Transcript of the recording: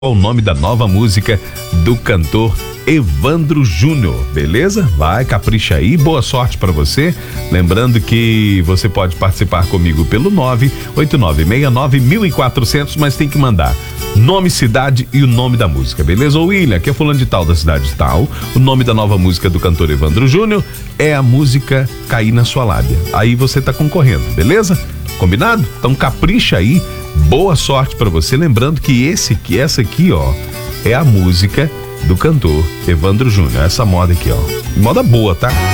o nome da nova música do cantor Evandro Júnior, beleza? Vai, capricha aí, boa sorte pra você. Lembrando que você pode participar comigo pelo 98969-1400, mas tem que mandar nome, cidade e o nome da música, beleza? Ô William, que é fulano de tal da cidade de tal, o nome da nova música do cantor Evandro Júnior é a música Cair na Sua Lábia. Aí você tá concorrendo, beleza? Combinado? Então capricha aí, boa sorte pra você. Lembrando que essa aqui, ó, é a música do cantor Evandro Júnior. Essa moda aqui, ó. Moda boa, tá?